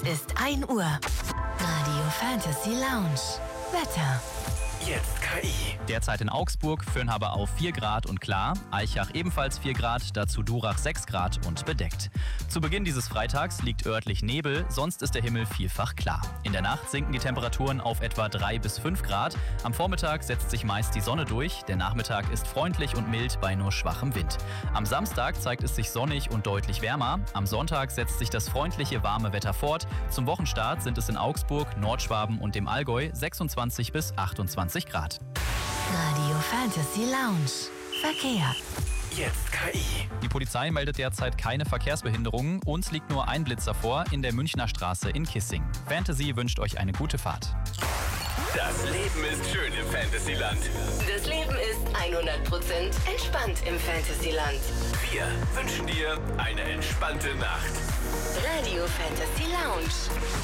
ist 1 Uhr. Radio Fantasy Lounge. Wetter. Jetzt KI. Derzeit in Augsburg, Föhnhaber 4 Grad und klar, Aichach ebenfalls 4 Grad, dazu Durach 6 Grad und bedeckt. Zu Beginn dieses Freitags liegt örtlich Nebel, sonst ist der Himmel vielfach klar. In der Nacht sinken die Temperaturen auf etwa 3 bis 5 Grad. Am Vormittag setzt sich meist die Sonne durch, der Nachmittag ist freundlich und mild bei nur schwachem Wind. Am Samstag zeigt es sich sonnig und deutlich wärmer. Am Sonntag setzt sich das freundliche, warme Wetter fort. Zum Wochenstart sind es in Augsburg, Nordschwaben und dem Allgäu 26 bis 28 Grad. Radio Fantasy Lounge. Verkehr. Jetzt KI. Die Polizei meldet derzeit keine Verkehrsbehinderungen. Uns liegt nur ein Blitzer vor in der Münchner Straße in Kissing. Fantasy wünscht euch eine gute Fahrt. Das Leben ist schön im Fantasyland. Das Leben ist 100% entspannt im Fantasyland. Wir wünschen dir eine entspannte Nacht. Radio Fantasy Lounge.